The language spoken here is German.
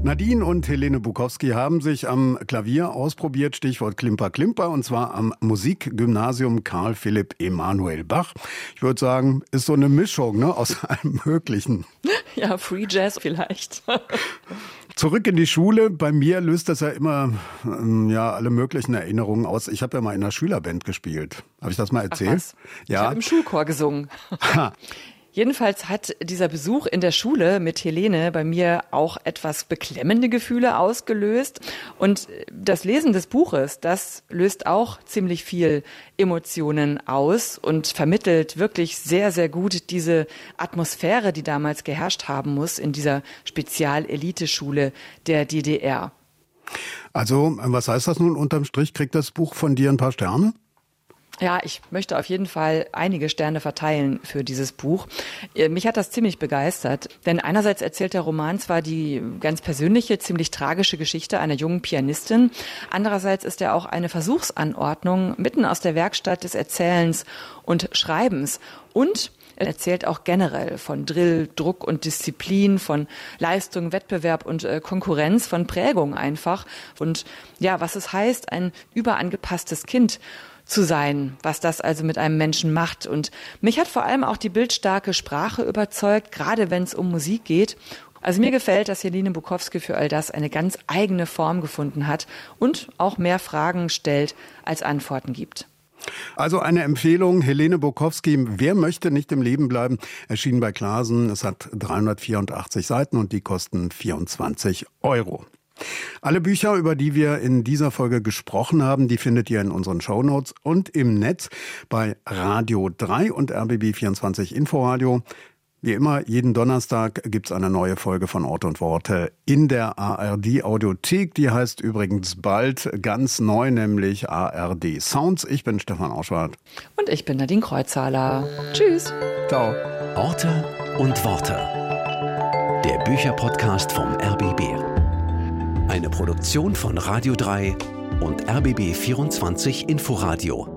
Nadine und Helene Bukowski haben sich am Klavier ausprobiert, Stichwort Klimper Klimper, und zwar am Musikgymnasium Karl Philipp Emanuel Bach. Ich würde sagen, ist so eine Mischung, ne, aus allem Möglichen. Ja, Free Jazz vielleicht. Zurück in die Schule. Bei mir löst das ja immer alle möglichen Erinnerungen aus. Ich habe ja mal in einer Schülerband gespielt. Habe ich das mal erzählt? Ach was? Ja. Ich habe im Schulchor gesungen. Jedenfalls hat dieser Besuch in der Schule mit Helene bei mir auch etwas beklemmende Gefühle ausgelöst. Und das Lesen des Buches, das löst auch ziemlich viel Emotionen aus und vermittelt wirklich sehr, sehr gut diese Atmosphäre, die damals geherrscht haben muss in dieser Spezialeliteschule der DDR. Also, was heißt das nun unterm Strich? Kriegt das Buch von dir ein paar Sterne? Ja, ich möchte auf jeden Fall einige Sterne verteilen für dieses Buch. Mich hat das ziemlich begeistert, denn einerseits erzählt der Roman zwar die ganz persönliche, ziemlich tragische Geschichte einer jungen Pianistin, andererseits ist er auch eine Versuchsanordnung mitten aus der Werkstatt des Erzählens und Schreibens und er erzählt auch generell von Drill, Druck und Disziplin, von Leistung, Wettbewerb und Konkurrenz, von Prägung einfach und ja, was es heißt, ein überangepasstes Kind zu sein, was das also mit einem Menschen macht. Und mich hat vor allem auch die bildstarke Sprache überzeugt, gerade wenn es um Musik geht. Also mir gefällt, dass Helene Bukowski für all das eine ganz eigene Form gefunden hat und auch mehr Fragen stellt, als Antworten gibt. Also eine Empfehlung, Helene Bukowski, Wer möchte nicht im Leben bleiben, erschienen bei Clasen. Es hat 384 Seiten und die kosten 24 €. Alle Bücher, über die wir in dieser Folge gesprochen haben, die findet ihr in unseren Shownotes und im Netz bei Radio 3 und RBB24 Inforadio. Wie immer, jeden Donnerstag gibt's eine neue Folge von Ort und Worte in der ARD Audiothek. Die heißt übrigens bald ganz neu, nämlich ARD Sounds. Ich bin Stefan Auschwart. Und ich bin Nadine Kreuzhaler. Tschüss. Ciao. Orte und Worte. Der Bücherpodcast vom RBB. Eine Produktion von Radio 3 und RBB24 Inforadio.